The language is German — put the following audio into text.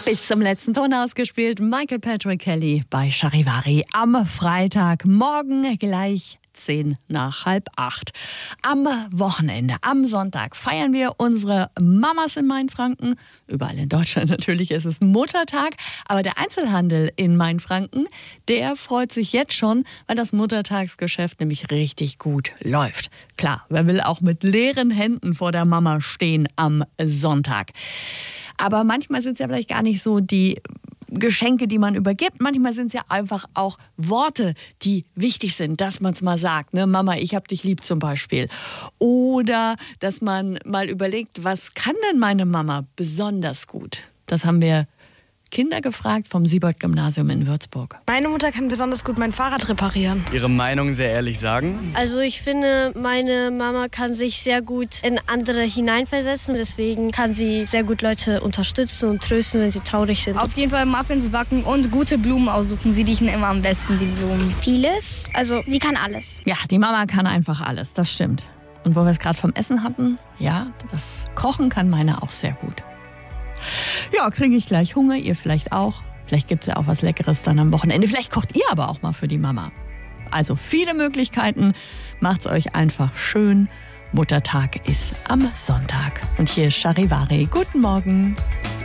Bis zum letzten Ton ausgespielt. Michael Patrick Kelly bei Charivari am Freitagmorgen gleich 7:50. Am Wochenende, am Sonntag, feiern wir unsere Mamas in Mainfranken. Überall in Deutschland natürlich ist es Muttertag. Aber der Einzelhandel in Mainfranken, der freut sich jetzt schon, weil das Muttertagsgeschäft nämlich richtig gut läuft. Klar, wer will auch mit leeren Händen vor der Mama stehen am Sonntag? Aber manchmal sind es ja vielleicht gar nicht so die Geschenke, die man übergibt. Manchmal sind es ja einfach auch Worte, die wichtig sind, dass man es mal sagt. Ne? Mama, ich hab dich lieb zum Beispiel. Oder dass man mal überlegt, was kann denn meine Mama besonders gut? Das haben wir Kinder gefragt vom Siebold-Gymnasium in Würzburg. Meine Mutter kann besonders gut mein Fahrrad reparieren. Ihre Meinung sehr ehrlich sagen? Also ich finde, meine Mama kann sich sehr gut in andere hineinversetzen. Deswegen kann sie sehr gut Leute unterstützen und trösten, wenn sie traurig sind. Auf jeden Fall Muffins backen und gute Blumen aussuchen. Sie riechen immer am besten, die Blumen. Vieles. Also sie kann alles. Ja, die Mama kann einfach alles, das stimmt. Und wo wir es gerade vom Essen hatten, ja, das Kochen kann meine auch sehr gut. Ja, kriege ich gleich Hunger, ihr vielleicht auch. Vielleicht gibt es ja auch was Leckeres dann am Wochenende. Vielleicht kocht ihr aber auch mal für die Mama. Also viele Möglichkeiten. Macht's euch einfach schön. Muttertag ist am Sonntag. Und hier ist Charivari. Guten Morgen.